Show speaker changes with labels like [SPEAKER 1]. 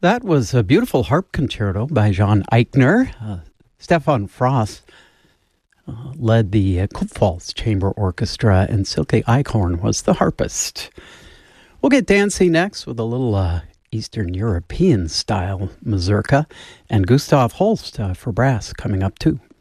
[SPEAKER 1] That was a beautiful harp concerto by John Eichner. Stefan Frost led the Kupfalz Chamber Orchestra, and Silke Eichhorn was the harpist. We'll get dancey next with a little Eastern European style mazurka, and Gustav Holst for brass coming up too.